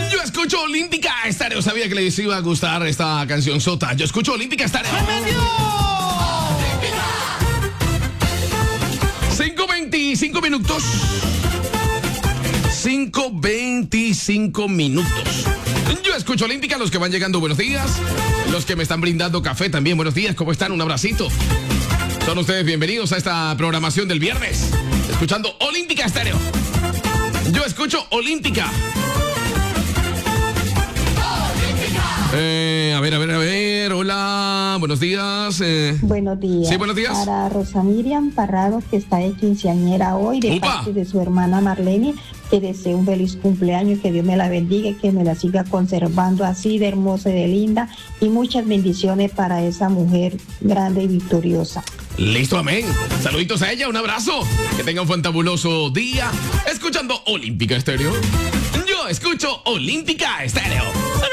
Yo escucho Olímpica Estéreo. Sabía que les iba a gustar esta canción sota. Yo escucho Olímpica Estéreo. 5:25 minutos. 5:25 minutos. Yo escucho Olímpica. Los que van llegando, buenos días. Los que me están brindando café también, buenos días. ¿Cómo están? Un abracito. Son ustedes bienvenidos a esta programación del viernes. Escuchando Olímpica Estéreo. Yo escucho Olímpica. A ver. Hola, buenos días. Buenos días. Sí, buenos días. Para Rosa Miriam Parrado, que está de quinceañera hoy, de parte de su hermana Marlene, que deseo un feliz cumpleaños, que Dios me la bendiga y que me la siga conservando así de hermosa y de linda. Y muchas bendiciones para esa mujer grande y victoriosa. Listo, amén. Saluditos a ella, un abrazo. Que tenga un fantabuloso día. Escuchando Olímpica Estéreo. Yo escucho Olímpica Estéreo.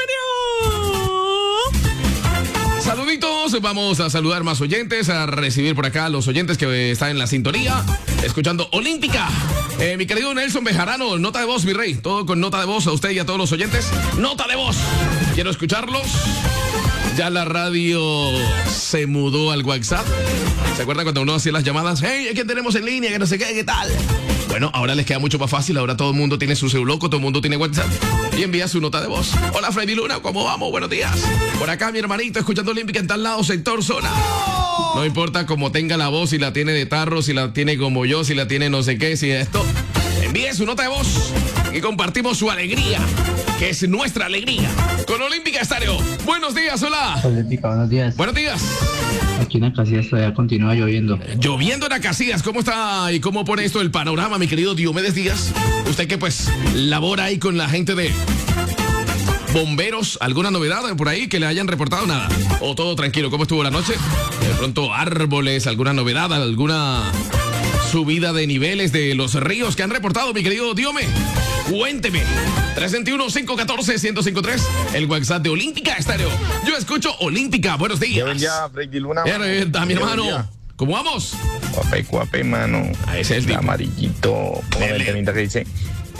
Saluditos, vamos a saludar más oyentes, a recibir por acá los oyentes que están en la sintonía, escuchando Olímpica. Mi querido Nelson Bejarano, nota de voz, mi rey, todo con nota de voz a usted y a todos los oyentes. Nota de voz, quiero escucharlos. Ya la radio se mudó al WhatsApp. ¿Se acuerdan cuando uno hacía las llamadas? Hey, ¿a quién tenemos en línea? Que no sé qué, ¿qué tal? Bueno, ahora les queda mucho más fácil. Ahora todo el mundo tiene su celular, todo el mundo tiene WhatsApp y envía su nota de voz. Hola, Freddy Luna, ¿cómo vamos? Buenos días. Por acá, mi hermanito, escuchando Olímpica en tal lado, sector zona. No importa cómo tenga la voz, si la tiene de tarro, si la tiene como yo, si la tiene no sé qué, si esto. Envíe su nota de voz y compartimos su alegría, que es nuestra alegría. Con Olímpica Estéreo. Buenos días, hola. Olímpica, buenos días. Buenos días. Aquí en Acacias todavía continúa lloviendo. Lloviendo en Acacias, ¿cómo está y cómo pone esto el panorama, mi querido Diomedes Díaz? Usted que pues labora ahí con la gente de bomberos, ¿alguna novedad por ahí que le hayan reportado? Nada. ¿O todo tranquilo? ¿Cómo estuvo la noche? De pronto árboles, alguna novedad, alguna subida de niveles de los ríos que han reportado, mi querido Diome. Cuénteme. 321-514-1053, el WhatsApp de Olímpica Estéreo. Yo escucho Olímpica. Buenos días. Buen día, Freddy Luna. Mi hermano. ¿Cómo vamos? Cuape, mano. Ese es el tipo. Amarillito. Póngame el temita que dice.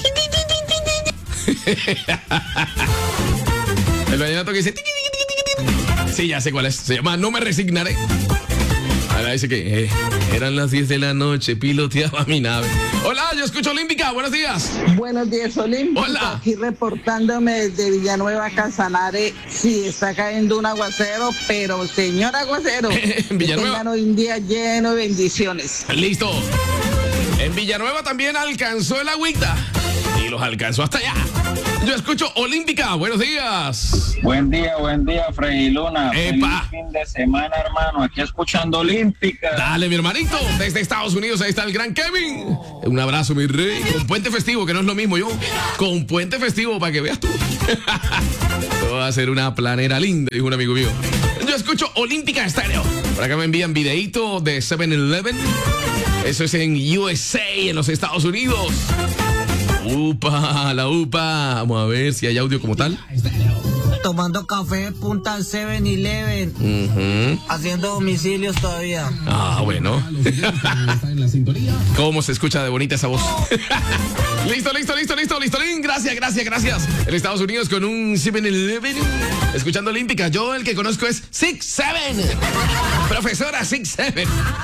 El vallenato que dice. Sí, ya sé cuál es. Se llama No me resignaré. Ahora dice que eran las 10 de la noche, piloteaba mi nave. Hola, yo escucho Olímpica, buenos días. Buenos días, Olímpica. Hola. Aquí reportándome desde Villanueva, Casanare. Sí, está cayendo un aguacero, pero señor aguacero, en Villanueva. Que tengan hoy un día lleno de bendiciones. Listo. En Villanueva también alcanzó el agüita y los alcanzó hasta allá. Yo escucho Olímpica, buenos días. Buen día, Freddy Luna. Epa. Feliz fin de semana, hermano. Aquí escuchando Olímpica. Dale, mi hermanito. Desde Estados Unidos, ahí está el gran Kevin. Un abrazo, mi rey. Con puente festivo, que no es lo mismo yo. Con puente festivo, para que veas tú. Esto va a ser una planera linda, dijo un amigo mío. Yo escucho Olímpica Estéreo. Por acá me envían videíto de 7-Eleven. Eso es en USA, en los Estados Unidos. UPA, la UPA. Vamos a ver si hay audio como tal. Tomando café, punta al 7-Eleven. Haciendo domicilios todavía. Ah, bueno. ¿Cómo se escucha de bonita esa voz? Listo. Gracias. En Estados Unidos con un 7-Eleven. Escuchando Olímpica. Yo el que conozco es 6-7. Profesora 6-7.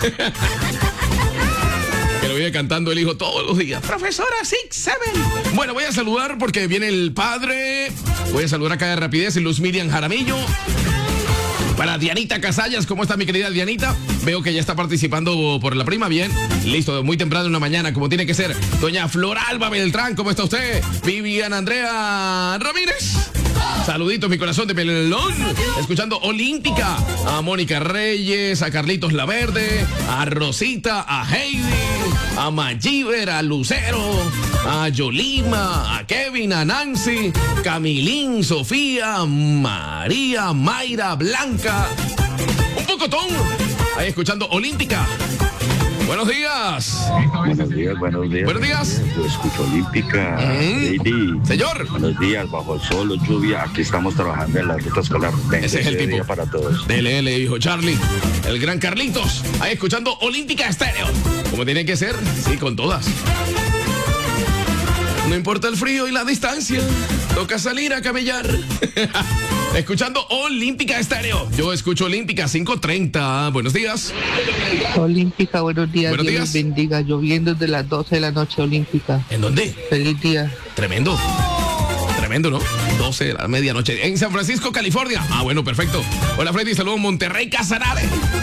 Que lo vive cantando el hijo todos los días. Profesora 6-7. Bueno, voy a saludar porque viene el padre. Voy a saludar acá de rapidez Luz Miriam Jaramillo. Para Dianita Casallas, ¿cómo está mi querida Dianita? Veo que ya está participando por la prima, bien. Listo, muy temprano en la mañana, como tiene que ser. Doña Flor Alba Beltrán, ¿cómo está usted? Vivian Andrea Ramírez. Saluditos, mi corazón de pelón. Escuchando Olímpica. A Mónica Reyes, a Carlitos Laverde, a Rosita, a Heidi, a Mayiver, a Lucero, a Yolima, a Kevin, a Nancy, Camilín, Sofía, María, Mayra, Blanca. Un pocotón. Ahí escuchando Olímpica. Buenos días. Buenos días. Buenos días. Yo escucho Olímpica. Lady. Señor. Buenos días, bajo el sol o lluvia. Aquí estamos trabajando en la ruta escolar. Ese es el tipo. Para todos. Dele, hijo Charlie. El gran Carlitos. Ahí escuchando Olímpica Estéreo. Como tiene que ser. Sí, con todas. No importa el frío y la distancia. Toca salir a camellar. Escuchando Olímpica Estéreo. Yo escucho Olímpica 5:30. Buenos días. Olímpica, buenos días. Buenos días. Dios les bendiga. Lloviendo desde las 12 de la noche, Olímpica. ¿En dónde? Feliz día. Tremendo. Tremendo, ¿no? 12 de la medianoche. En San Francisco, California. Ah, bueno, perfecto. Hola, Freddy. Saludos, Monterrey, Casanare.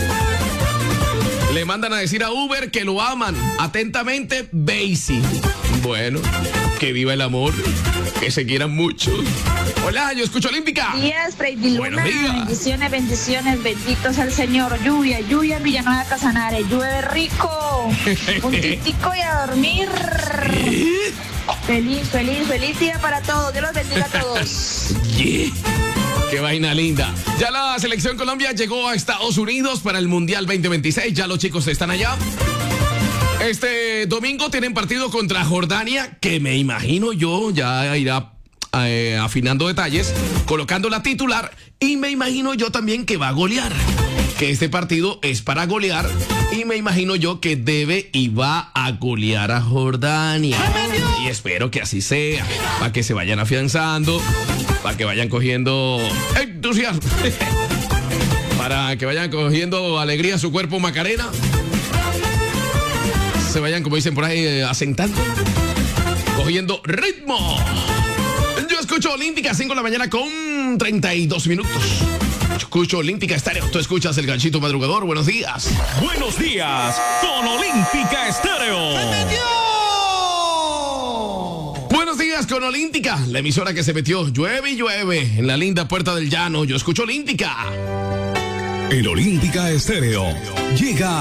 Le mandan a decir a Uber que lo aman. Atentamente, Basie. Bueno, que viva el amor. Que se quieran mucho. Hola, yo escucho Olímpica. Buenos días, Freddy Luna. Buenos días. Bendiciones, bendiciones. Benditos al Señor. Lluvia en Villanueva Casanare. Llueve rico. Un titico y a dormir. Feliz día para todos. Dios los bendiga a todos. Yeah. Qué vaina linda. Ya la selección Colombia llegó a Estados Unidos para el Mundial 2026. Ya los chicos están allá. Este domingo tienen partido contra Jordania, que me imagino yo ya irá afinando detalles, colocando la titular, y me imagino yo también que va a golear. Que este partido es para golear, y me imagino yo que debe y va a golear a Jordania. Y espero que así sea, para que se vayan afianzando, para que vayan cogiendo entusiasmo, para que vayan cogiendo alegría a su cuerpo Macarena. Se vayan, como dicen por ahí, asentando, cogiendo ritmo. Yo escucho Olímpica 5 de la mañana con 32 minutos. Yo escucho Olímpica Estéreo. Tú escuchas el ganchito madrugador. Buenos días. Buenos días con Olímpica Estéreo. Buenos días con Olímpica, la emisora que se metió llueve y llueve en la linda Puerta del Llano. Yo escucho Olímpica. El Olímpica Estéreo llega